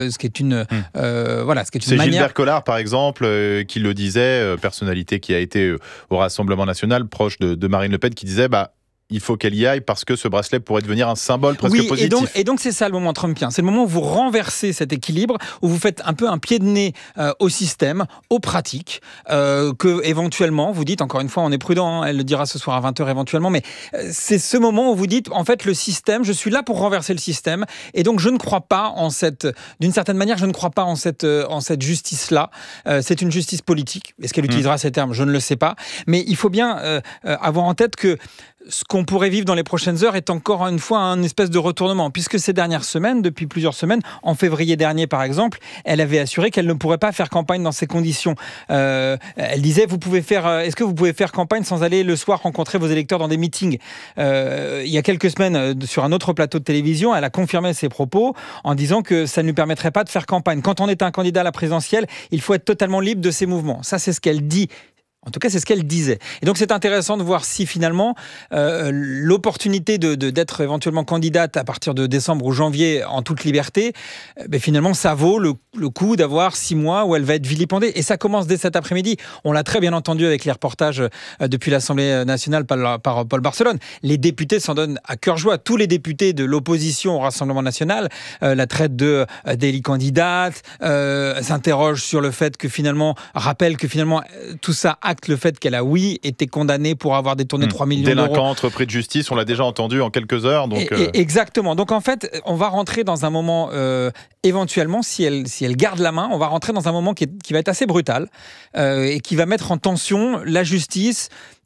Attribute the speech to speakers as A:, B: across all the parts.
A: Ce qui est une voilà, ce qui est une
B: C'est
A: manière.
B: Gilbert Collard, par exemple, qui le disait, personnalité qui a été au Rassemblement national, proche de Marine Le Pen, qui disait il faut qu'elle y aille parce que ce bracelet pourrait devenir un symbole presque positif.
A: Et donc c'est ça le moment trumpien. C'est le moment où vous renversez cet équilibre, où vous faites un peu un pied de nez au système, aux pratiques, que éventuellement vous dites, encore une fois, on est prudent, elle le dira ce soir à 20h éventuellement, mais c'est ce moment où vous dites, en fait, le système, je suis là pour renverser le système, et donc je ne crois pas d'une certaine manière, je ne crois pas en cette justice-là. C'est une justice politique. Est-ce qu'elle utilisera ces termes ? Je ne le sais pas. Mais il faut bien avoir en tête que ce qu'on pourrait vivre dans les prochaines heures est encore une fois un espèce de retournement, puisque ces dernières semaines, depuis plusieurs semaines, en février dernier par exemple, elle avait assuré qu'elle ne pourrait pas faire campagne dans ces conditions. Elle disait, est-ce que vous pouvez faire campagne sans aller le soir rencontrer vos électeurs dans des meetings ? Il y a quelques semaines, sur un autre plateau de télévision, elle a confirmé ses propos en disant que ça ne lui permettrait pas de faire campagne. Quand on est un candidat à la présidentielle, il faut être totalement libre de ses mouvements. Ça, c'est ce qu'elle dit. En tout cas, c'est ce qu'elle disait. Et donc, c'est intéressant de voir si finalement l'opportunité d'être éventuellement candidate à partir de décembre ou janvier en toute liberté, finalement, ça vaut le coup d'avoir 6 mois où elle va être vilipendée. Et ça commence dès cet après-midi. On l'a très bien entendu avec les reportages depuis l'Assemblée nationale par Paul Barcelone. Les députés s'en donnent à cœur joie. Tous les députés de l'opposition au Rassemblement national la traitent de délit candidate, s'interrogent sur le fait que finalement, rappellent que finalement, tout ça acte le fait qu'elle a, été condamnée pour avoir détourné 3 millions d'euros.
B: Délinquant entrepris de justice, on l'a déjà entendu en quelques heures. Donc
A: exactement. Donc en fait, on va rentrer dans un moment, éventuellement, si elle garde la main, on va rentrer dans un moment qui va être assez brutal et qui va mettre en tension la justice,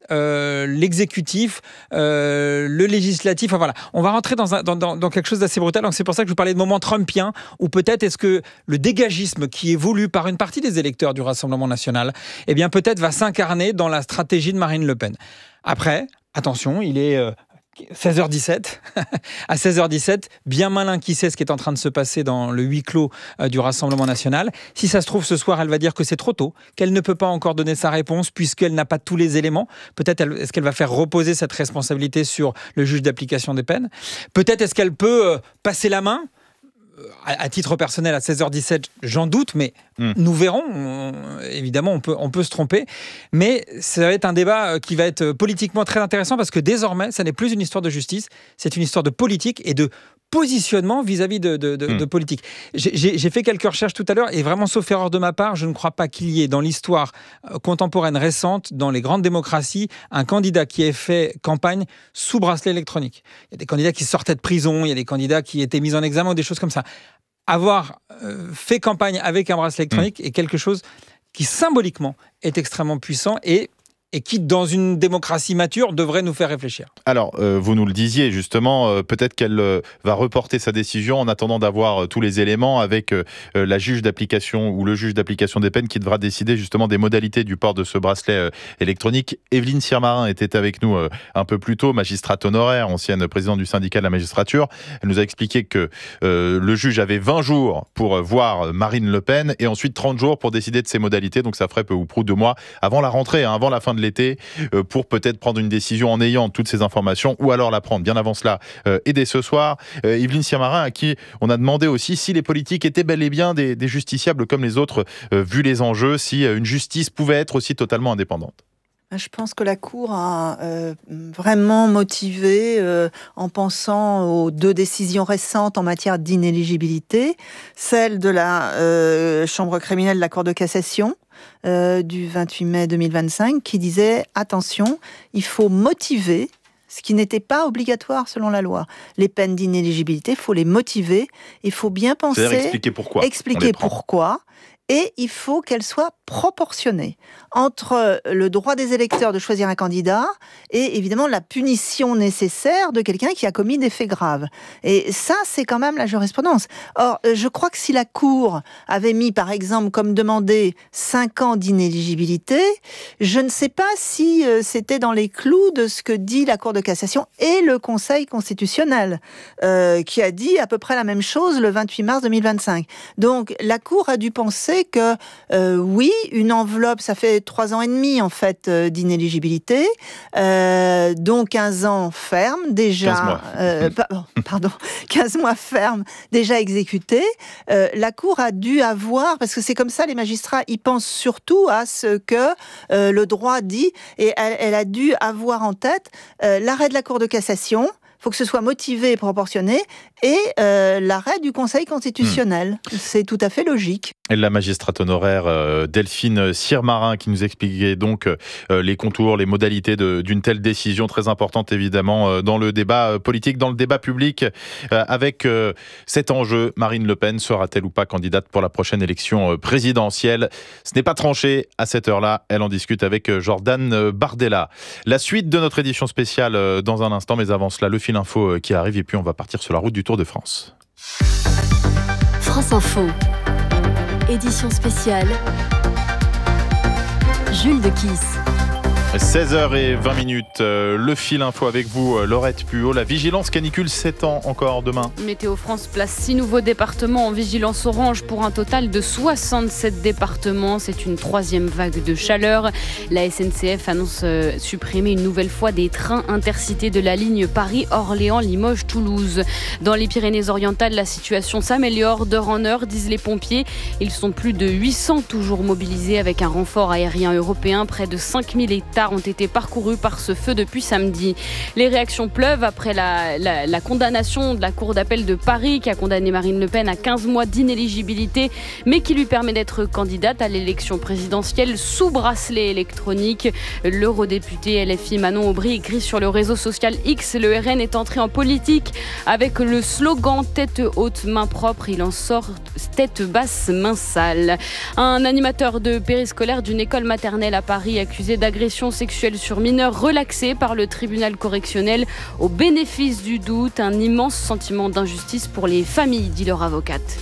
A: l'exécutif, le législatif. Enfin, voilà. On va rentrer dans quelque chose d'assez brutal. Donc c'est pour ça que je vous parlais de moment trumpien, où peut-être est-ce que le dégagisme qui est voulu par une partie des électeurs du Rassemblement national, peut-être va s'incarner dans la stratégie de Marine Le Pen. Après, attention, il est 16h17. À 16h17, bien malin qui sait ce qui est en train de se passer dans le huis clos du Rassemblement national. Si ça se trouve, ce soir, elle va dire que c'est trop tôt, qu'elle ne peut pas encore donner sa réponse puisqu'elle n'a pas tous les éléments. Peut-être est-ce qu'elle va faire reposer cette responsabilité sur le juge d'application des peines. Peut-être est-ce qu'elle peut passer la main. À titre personnel, à 16h17, j'en doute, mais nous verrons. Évidemment, on peut se tromper. Mais ça va être un débat qui va être politiquement très intéressant parce que désormais, ça n'est plus une histoire de justice, c'est une histoire de politique et de positionnement vis-à-vis de politique. J'ai fait quelques recherches tout à l'heure et vraiment, sauf erreur de ma part, je ne crois pas qu'il y ait dans l'histoire contemporaine récente, dans les grandes démocraties, un candidat qui ait fait campagne sous bracelet électronique. Il y a des candidats qui sortaient de prison, il y a des candidats qui étaient mis en examen ou des choses comme ça. Avoir fait campagne avec un bracelet électronique est quelque chose qui symboliquement est extrêmement puissant et qui, dans une démocratie mature, devrait nous faire réfléchir.
B: Alors, vous nous le disiez justement, peut-être qu'elle va reporter sa décision en attendant d'avoir tous les éléments avec la juge d'application ou le juge d'application des peines qui devra décider justement des modalités du port de ce bracelet électronique. Évelyne Sirmarin était avec nous un peu plus tôt, magistrate honoraire, ancienne présidente du syndicat de la magistrature. Elle nous a expliqué que le juge avait 20 jours pour voir Marine Le Pen et ensuite 30 jours pour décider de ses modalités. Donc ça ferait peu ou prou 2 mois avant la rentrée, avant la fin de l'été, pour peut-être prendre une décision en ayant toutes ces informations ou alors la prendre bien avant cela et dès ce soir. Évelyne Sirmarin, à qui on a demandé aussi si les politiques étaient bel et bien des justiciables comme les autres, vu les enjeux, si une justice pouvait être aussi totalement indépendante.
C: Je pense que la Cour a vraiment motivé en pensant aux 2 décisions récentes en matière d'inéligibilité, celle de la Chambre criminelle de la Cour de cassation du 28 mai 2025 qui disait « Attention, il faut motiver » ce qui n'était pas obligatoire selon la loi. Les peines d'inéligibilité, il faut les motiver, il faut bien penser...
B: C'est-à-dire expliquer pourquoi.
C: Expliquer pourquoi. Et il faut qu'elle soit proportionnée entre le droit des électeurs de choisir un candidat et évidemment la punition nécessaire de quelqu'un qui a commis des faits graves. Et ça, c'est quand même la jurisprudence. Or, je crois que si la Cour avait mis, par exemple, comme demandé, 5 ans d'inéligibilité, je ne sais pas si c'était dans les clous de ce que dit la Cour de cassation et le Conseil constitutionnel, qui a dit à peu près la même chose le 28 mars 2025. Donc, la Cour a dû penser que, oui, une enveloppe, ça fait 3 ans et demi en fait d'inéligibilité, dont 15 ans ferme déjà, 15 mois ferme déjà exécutés. La Cour a dû avoir, parce que c'est comme ça, les magistrats, ils pensent surtout à ce que le droit dit, et elle a dû avoir en tête l'arrêt de la Cour de cassation. Il faut que ce soit motivé et proportionné, et l'arrêt du Conseil constitutionnel. C'est tout à fait logique.
B: Et la magistrate honoraire Delphine Sirmarin qui nous expliquait donc les contours, les modalités d'une telle décision très importante évidemment dans le débat politique, dans le débat public, avec cet enjeu. Marine Le Pen sera-t-elle ou pas candidate pour la prochaine élection présidentielle? Ce n'est pas tranché à cette heure-là. Elle en discute avec Jordan Bardella. La suite de notre édition spéciale dans un instant, mais avant cela, le fil info qui arrive et puis on va partir sur la route du Tour de France.
D: France Info. Édition spéciale, Jules de Kiss.
B: 16h20, le fil info avec vous, Laurette Puot. La vigilance canicule s'étend encore demain.
E: Météo France place 6 nouveaux départements en vigilance orange pour un total de 67 départements. C'est une 3e vague de chaleur. La SNCF annonce supprimer une nouvelle fois des trains intercités de la ligne Paris-Orléans-Limoges-Toulouse. Dans les Pyrénées-Orientales, la situation s'améliore d'heure en heure, disent les pompiers. Ils sont plus de 800 toujours mobilisés avec un renfort aérien européen. Près de 5000 hectares ont été parcourus par ce feu depuis samedi. Les réactions pleuvent après la condamnation de la Cour d'appel de Paris qui a condamné Marine Le Pen à 15 mois d'inéligibilité, mais qui lui permet d'être candidate à l'élection présidentielle sous bracelet électronique. L'eurodéputé LFI Manon Aubry écrit sur le réseau social X: le RN est entré en politique avec le slogan « Tête haute, main propre ». Il en sort tête basse, main sale. Un animateur de périscolaire d'une école maternelle à Paris accusé d'agression sexuelle sur mineur relaxé par le tribunal correctionnel au bénéfice du doute. Un immense sentiment d'injustice pour les familles, dit leur avocate.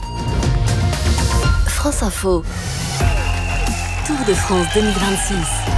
D: France Info. Tour de France 2026.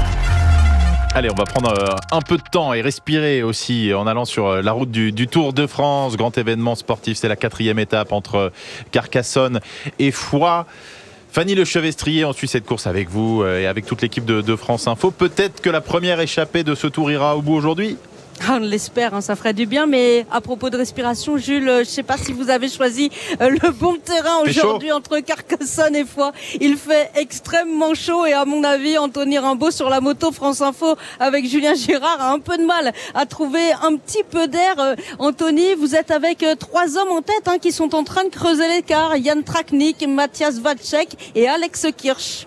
B: Allez, on va prendre un peu de temps et respirer aussi en allant sur la route du Tour de France. Grand événement sportif, c'est la 4e étape entre Carcassonne et Foix. Fanny Lechevestrier, on suit cette course avec vous et avec toute l'équipe de France Info. Peut-être que la première échappée de ce tour ira au bout aujourd'hui ?
F: On l'espère, ça ferait du bien. Mais à propos de respiration, Jules, je ne sais pas si vous avez choisi le bon terrain aujourd'hui entre Carcassonne et Foix. Il fait extrêmement chaud et à mon avis, Anthony Rimbaud sur la moto France Info avec Julien Girard a un peu de mal à trouver un petit peu d'air. Anthony, vous êtes avec 3 hommes en tête qui sont en train de creuser l'écart. Jan Traknik, Matthias Vacek et Alex Kirch.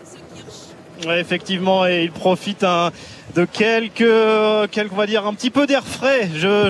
G: Ouais, effectivement, et il profite de quelques, on va dire, un petit peu d'air frais.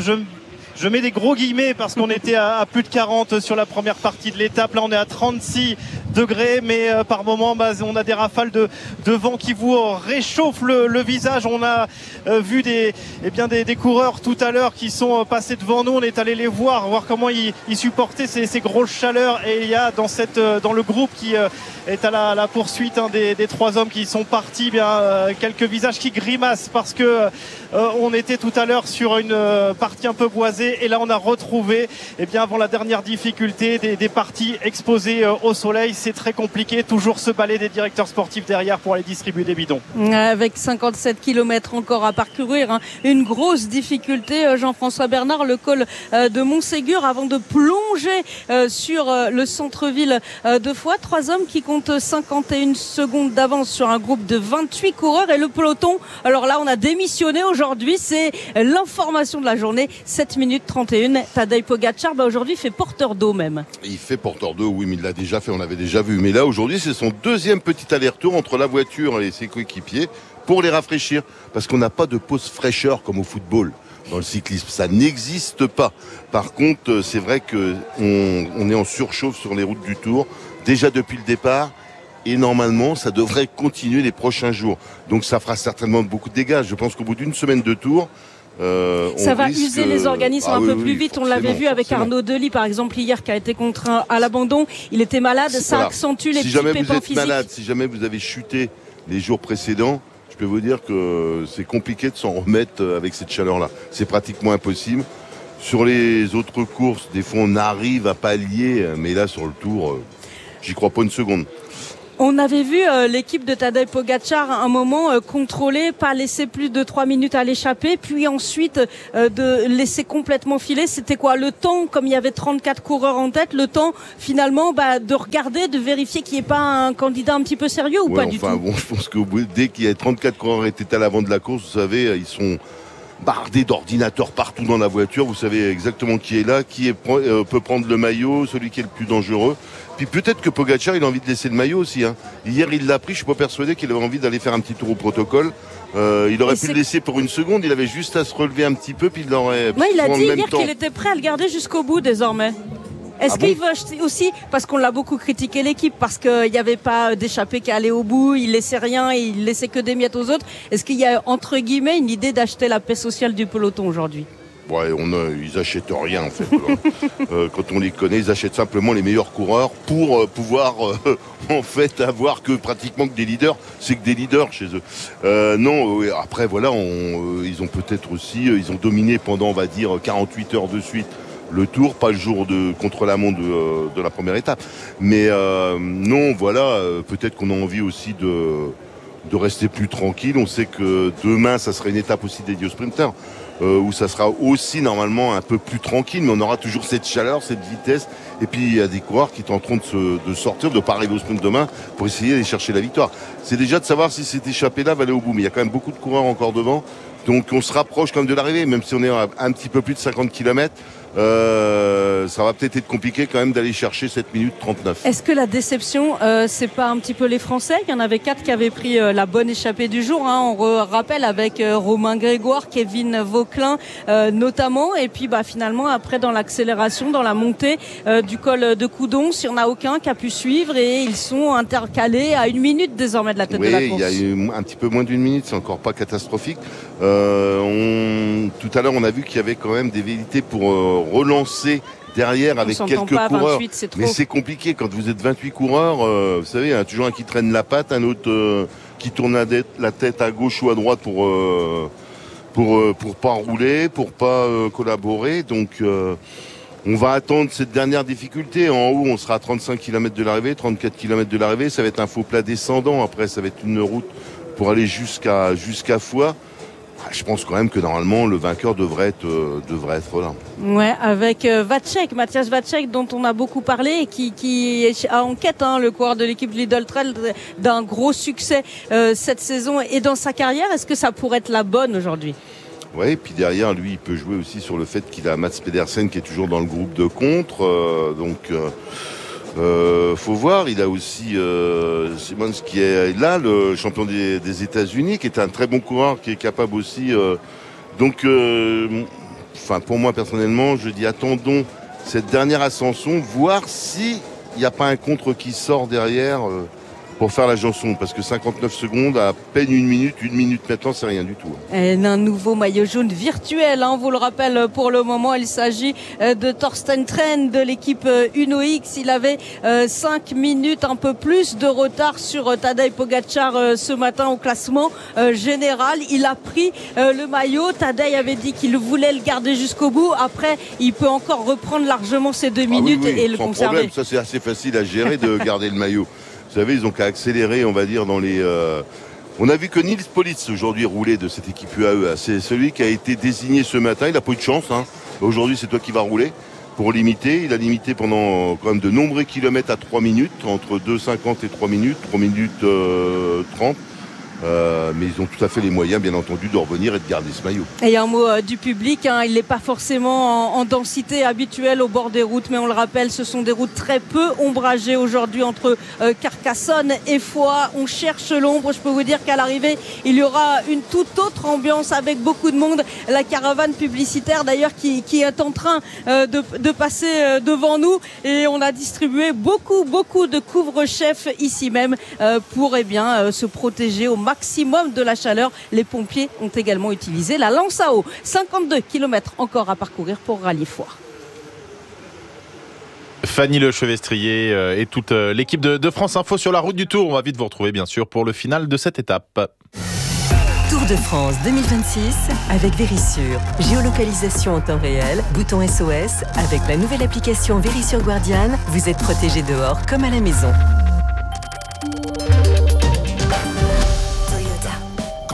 G: Je mets des gros guillemets parce qu'on était à plus de 40 sur la première partie de l'étape. Là, on est à 36 degrés, mais par moment, on a des rafales de vent qui vous réchauffent le visage. On a vu des coureurs tout à l'heure qui sont passés devant nous. On est allé les voir comment ils supportaient ces grosses chaleurs. Et il y a dans le groupe qui est à la poursuite des 3 hommes qui sont partis, quelques visages qui grimacent parce que on était tout à l'heure sur une partie un peu boisée. Et là, on a retrouvé, avant la dernière difficulté, des parties exposées au soleil. C'est très compliqué. Toujours ce balai des directeurs sportifs derrière pour aller distribuer des bidons.
F: Avec 57 km encore à parcourir. Une grosse difficulté, Jean-François Bernard, le col de Montségur avant de plonger sur le centre-ville de Foix. 3 hommes qui comptent 51 secondes d'avance sur un groupe de 28 coureurs. Et le peloton, alors là, on a démissionné aujourd'hui. C'est l'information de la journée. 7 minutes 31. Tadej Pogacar, aujourd'hui, fait porteur d'eau même.
H: Il fait porteur d'eau, oui, mais il l'a déjà fait, on l'avait déjà vu. Mais là, aujourd'hui, c'est son 2e petit aller-retour entre la voiture et ses coéquipiers pour les rafraîchir. Parce qu'on n'a pas de pause fraîcheur comme au football. Dans le cyclisme, ça n'existe pas. Par contre, c'est vrai qu'on est en surchauffe sur les routes du Tour, déjà depuis le départ. Et normalement, ça devrait continuer les prochains jours. Donc ça fera certainement beaucoup de dégâts. Je pense qu'au bout d'une semaine de Tour,
F: ça va user les organismes un peu plus vite. On l'avait vu avec Arnaud Delis, par exemple, hier, qui a été contraint à l'abandon. Il était malade, ça accentue les petits pépins physiques.
H: Si jamais vous avez chuté les jours précédents, je peux vous dire que c'est compliqué de s'en remettre avec cette chaleur-là. C'est pratiquement impossible. Sur les autres courses, des fois, on arrive à pallier, mais là, sur le Tour, j'y crois pas une seconde.
F: On avait vu l'équipe de Tadej Pogačar à un moment contrôler, pas laisser plus de 3 minutes à l'échappée, puis ensuite de laisser complètement filer. C'était quoi le temps, comme il y avait 34 coureurs en tête, le temps finalement de regarder, de vérifier qu'il n'y ait pas un candidat un petit peu sérieux ou pas du tout.
H: Bon, je pense que dès qu'il y a 34 coureurs étaient à l'avant de la course, vous savez, ils sont bardés d'ordinateurs partout dans la voiture. Vous savez exactement qui est là, peut prendre le maillot, celui qui est le plus dangereux. Puis peut-être que Pogačar, il a envie de laisser le maillot aussi. Hier, il l'a pris. Je suis pas persuadé qu'il avait envie d'aller faire un petit tour au protocole. Il aurait pu le laisser pour une seconde. Il avait juste à se relever un petit peu, puis il aurait.
F: Il a dit hier qu'il était prêt à le garder jusqu'au bout désormais. Est-ce qu'il veut acheter aussi, parce qu'on l'a beaucoup critiqué l'équipe, parce qu'il n'y avait pas d'échappée qui allait au bout, il laissait rien, il laissait que des miettes aux autres. Est-ce qu'il y a, entre guillemets, une idée d'acheter la paix sociale du peloton aujourd'hui ?
H: Ouais, ils achètent rien en fait. Quand on les connaît, ils achètent simplement les meilleurs coureurs pour pouvoir en fait avoir pratiquement que des leaders. C'est que des leaders chez eux. Après voilà, ils ont peut-être aussi, ils ont dominé pendant on va dire 48 heures de suite le Tour, pas le jour contre la montre de la première étape. Mais peut-être qu'on a envie aussi de rester plus tranquille. On sait que demain, ça sera une étape aussi dédiée aux sprinters, où ça sera aussi normalement un peu plus tranquille, mais on aura toujours cette chaleur, cette vitesse. Et puis il y a des coureurs qui tenteront de sortir, de ne pas arriver au sprint demain pour essayer d'aller chercher la victoire. C'est déjà de savoir si cette échappée-là va aller au bout. Mais il y a quand même beaucoup de coureurs encore devant. Donc on se rapproche quand même de l'arrivée, même si on est à un petit peu plus de 50 km. Ça va peut-être être compliqué quand même d'aller chercher 7 minutes 39.
F: Est-ce que la déception, c'est pas un petit peu les Français ? Il y en avait 4 qui avaient pris la bonne échappée du jour. On rappelle avec Romain Grégoire, Kevin Vauquelin notamment. Et puis finalement, après dans l'accélération, dans la montée du col de Coudon, il n'y en a aucun qui a pu suivre et ils sont intercalés à 1 minute désormais de la tête de la course. Oui,
H: il y a un petit peu moins d'1 minute, c'est encore pas catastrophique. Tout à l'heure, on a vu qu'il y avait quand même des velléités pour relancer derrière avec quelques coureurs. 28, mais c'est compliqué quand vous êtes 28 coureurs. Vous savez, il y en a toujours un qui traîne la patte, un autre qui tourne la tête à gauche ou à droite pour pas rouler, pour pas collaborer. Donc on va attendre cette dernière difficulté. En haut, on sera à 35 km de l'arrivée, 34 km de l'arrivée. Ça va être un faux plat descendant. Après, ça va être une route pour aller jusqu'à Foix. Je pense quand même que normalement le vainqueur devrait être là.
F: Ouais, avec Matthias Vacek dont on a beaucoup parlé et qui est en quête, le coureur de l'équipe Lidl Trail, d'un gros succès cette saison et dans sa carrière. Est-ce que ça pourrait être la bonne aujourd'hui ?
H: Oui, puis derrière lui, il peut jouer aussi sur le fait qu'il a Mats Pedersen qui est toujours dans le groupe de contre, faut voir, il a aussi Simmons qui est là, le champion des États-Unis, qui est un très bon coureur, qui est capable aussi. Pour moi personnellement, je dis attendons cette dernière ascension, voir s'il n'y a pas un contre qui sort derrière pour faire la chanson, parce que 59 secondes, à peine 1 minute maintenant, c'est rien du tout.
F: Et un nouveau maillot jaune virtuel, on vous le rappelle pour le moment, il s'agit de Thorsten Tren de l'équipe Uno-X. Il avait 5 minutes, un peu plus de retard sur Tadej Pogačar ce matin au classement général. Il a pris le maillot, Tadej avait dit qu'il voulait le garder jusqu'au bout. Après, il peut encore reprendre largement ses 2 minutes et le conserver.
H: Problème. Ça, c'est assez facile à gérer de garder le maillot. Vous savez, ils ont qu'à accélérer, on va dire, dans les... On a vu que Nils Politz, aujourd'hui, roulait de cette équipe UAE. C'est celui qui a été désigné ce matin. Il n'a pas eu de chance. Aujourd'hui, c'est toi qui vas rouler pour limiter. Il a limité pendant quand même de nombreux kilomètres à 3 minutes, entre 2,50 et 3 minutes, 3 minutes 30. Mais ils ont tout à fait les moyens, bien entendu, de revenir et de garder ce maillot.
F: Et un mot du public, il n'est pas forcément en densité habituelle au bord des routes, mais on le rappelle, ce sont des routes très peu ombragées aujourd'hui entre Carcassonne et Foix. On cherche l'ombre. Je peux vous dire qu'à l'arrivée, il y aura une toute autre ambiance avec beaucoup de monde. La caravane publicitaire, d'ailleurs, qui est en train de passer devant nous. Et on a distribué beaucoup de couvre-chefs ici même pour se protéger au maximum de la chaleur. Les pompiers ont également utilisé la lance à eau. 52 km encore à parcourir pour rallier Foix.
B: Fanny Lechevestrier et toute l'équipe de France Info sur la route du Tour. On va vite vous retrouver bien sûr pour le final de cette étape.
D: Tour de France 2026 avec Verisure. Géolocalisation en temps réel, bouton SOS. Avec la nouvelle application Verisure Guardian, vous êtes protégé dehors comme à la maison.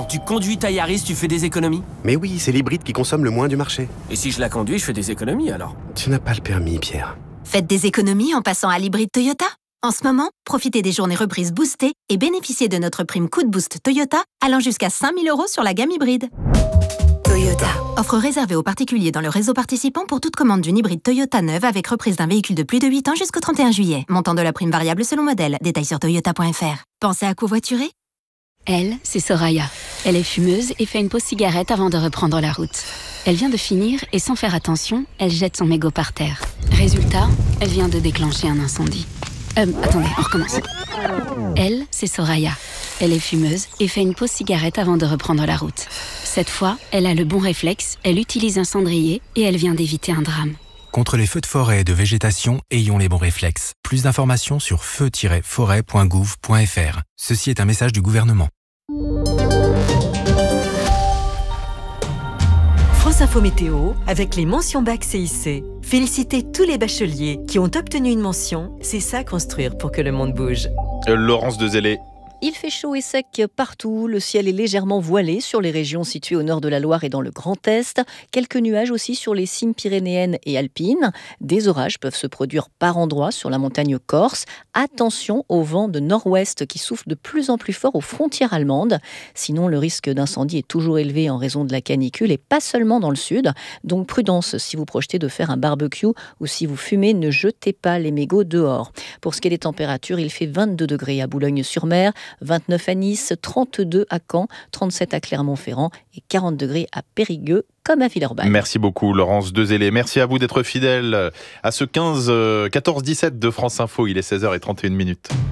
I: Quand tu conduis ta Yaris, tu fais des économies?
J: Mais oui, c'est l'hybride qui consomme le moins du marché.
I: Et si je la conduis, je fais des économies alors?
J: Tu n'as pas le permis, Pierre.
K: Faites des économies en passant à l'hybride Toyota. En ce moment, profitez des journées reprises boostées et bénéficiez de notre prime coup de boost Toyota allant jusqu'à 5 000 € sur la gamme hybride. Toyota. Offre réservée aux particuliers dans le réseau participant pour toute commande d'une hybride Toyota neuve avec reprise d'un véhicule de plus de 8 ans jusqu'au 31 juillet. Montant de la prime variable selon modèle. Détails sur toyota.fr. Pensez à covoiturer?
L: Elle, c'est Soraya. Elle est fumeuse et fait une pause cigarette avant de reprendre la route. Elle vient de finir et sans faire attention, elle jette son mégot par terre. Résultat, elle vient de déclencher un incendie. Attendez, on recommence. Elle, c'est Soraya. Elle est fumeuse et fait une pause cigarette avant de reprendre la route. Cette fois, elle a le bon réflexe, elle utilise un cendrier et elle vient d'éviter un drame.
M: Contre les feux de forêt et de végétation, ayons les bons réflexes. Plus d'informations sur feu-forêt.gouv.fr. Ceci est un message du gouvernement.
D: France Info Météo avec les mentions bac CIC. Félicitez tous les bacheliers qui ont obtenu une mention. C'est ça construire pour que le monde bouge.
B: Laurence Dezellé.
N: Il fait chaud et sec partout, le ciel est légèrement voilé sur les régions situées au nord de la Loire et dans le Grand Est. Quelques nuages aussi sur les cimes pyrénéennes et alpines. Des orages peuvent se produire par endroits sur la montagne corse. Attention au vent de nord-ouest qui souffle de plus en plus fort aux frontières allemandes. Sinon, le risque d'incendie est toujours élevé en raison de la canicule et pas seulement dans le sud. Donc prudence, si vous projetez de faire un barbecue ou si vous fumez, ne jetez pas les mégots dehors. Pour ce qui est des températures, il fait 22 degrés à Boulogne-sur-Mer, 29 à Nice, 32 à Caen, 37 à Clermont-Ferrand et 40 degrés à Périgueux comme à Villeurbanne.
B: Merci beaucoup Laurence Dezellé. Merci à vous d'être fidèle à ce 14-17 de France Info. Il est 16h31.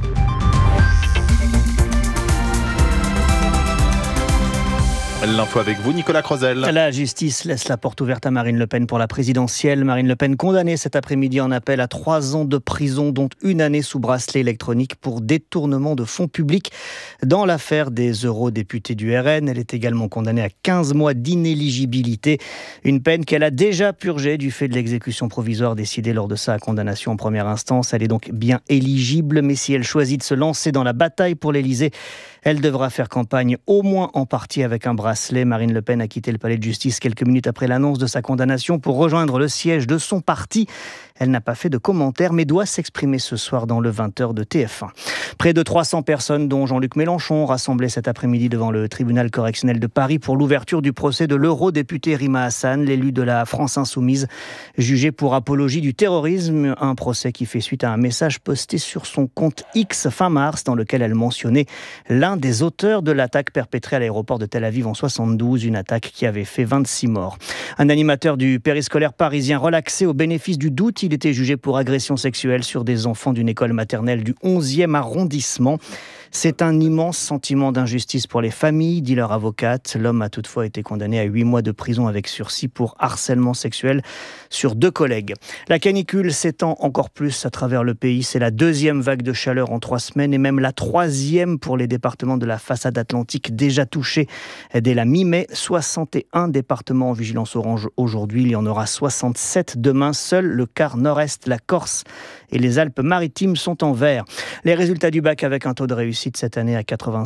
B: L'info avec vous, Nicolas Crozel.
O: La justice laisse la porte ouverte à Marine Le Pen pour la présidentielle. Marine Le Pen condamnée cet après-midi en appel à 3 ans de prison, dont 1 année sous bracelet électronique pour détournement de fonds publics dans l'affaire des eurodéputés du RN. Elle est également condamnée à 15 mois d'inéligibilité, une peine qu'elle a déjà purgée du fait de l'exécution provisoire décidée lors de sa condamnation en première instance. Elle est donc bien éligible, mais si elle choisit de se lancer dans la bataille pour l'Élysée, elle devra faire campagne au moins en partie avec un bracelet. Marine Le Pen a quitté le palais de justice quelques minutes après l'annonce de sa condamnation pour rejoindre le siège de son parti. Elle n'a pas fait de commentaires, mais doit s'exprimer ce soir dans le 20h de TF1. Près de 300 personnes, dont Jean-Luc Mélenchon, rassemblées cet après-midi devant le tribunal correctionnel de Paris pour l'ouverture du procès de l'eurodéputé Rima Hassan, l'élu de la France Insoumise, jugé pour apologie du terrorisme. Un procès qui fait suite à un message posté sur son compte X fin mars, dans lequel elle mentionnait l'un des auteurs de l'attaque perpétrée à l'aéroport de Tel Aviv en 72, une attaque qui avait fait 26 morts. Un animateur du périscolaire parisien relaxé au bénéfice du doute. Il était jugé pour agression sexuelle sur des enfants d'une école maternelle du 11e arrondissement. C'est un immense sentiment d'injustice pour les familles, dit leur avocate. L'homme a toutefois été condamné à 8 mois de prison avec sursis pour harcèlement sexuel sur 2 collègues. La canicule s'étend encore plus à travers le pays. C'est la 2e vague de chaleur en 3 semaines et même la 3e pour les départements de la façade atlantique déjà touchés dès la mi-mai. 61 départements en vigilance orange aujourd'hui. Il y en aura 67 demain. Seul le quart nord-est, la Corse et les Alpes-Maritimes sont en vert. Les résultats du bac avec un taux de réussite cette année à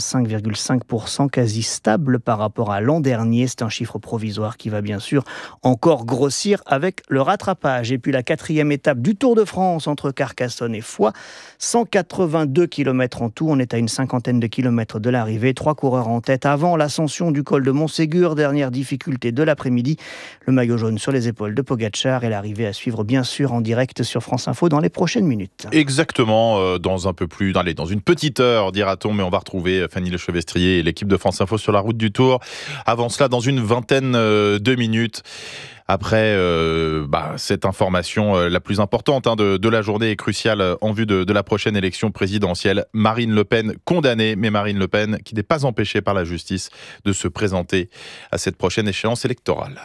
O: 85,5%, quasi stable par rapport à l'an dernier. C'est un chiffre provisoire qui va bien sûr encore grossir avec le rattrapage. Et puis la 4e étape du Tour de France entre Carcassonne et Foix, 182 km en tout. On est à une 50aine de kilomètres de l'arrivée. 3 coureurs en tête avant l'ascension du col de Montségur. Dernière difficulté de l'après-midi. Le maillot jaune sur les épaules de Pogacar et l'arrivée à suivre bien sûr en direct sur France Info dans les prochaines minutes.
B: Exactement, dans une petite heure, dira-t-on, mais on va retrouver Fanny Lechevestrier et l'équipe de France Info sur la route du Tour. Avant cela, dans une vingtaine de minutes. Après cette information la plus importante de la journée et cruciale en vue de la prochaine élection présidentielle, Marine Le Pen condamnée, mais Marine Le Pen qui n'est pas empêchée par la justice de se présenter à cette prochaine échéance électorale.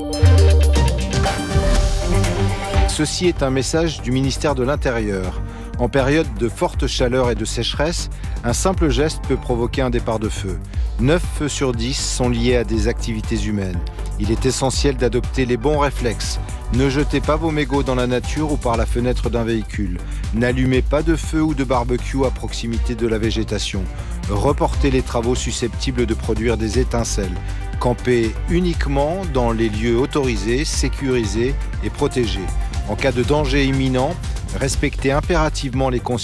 P: Ceci est un message du ministère de l'Intérieur. En période de forte chaleur et de sécheresse, un simple geste peut provoquer un départ de feu. 9 feux sur 10 sont liés à des activités humaines. Il est essentiel d'adopter les bons réflexes. Ne jetez pas vos mégots dans la nature ou par la fenêtre d'un véhicule. N'allumez pas de feu ou de barbecue à proximité de la végétation. Reportez les travaux susceptibles de produire des étincelles. Campez uniquement dans les lieux autorisés, sécurisés et protégés. En cas de danger imminent, respectez impérativement les consignes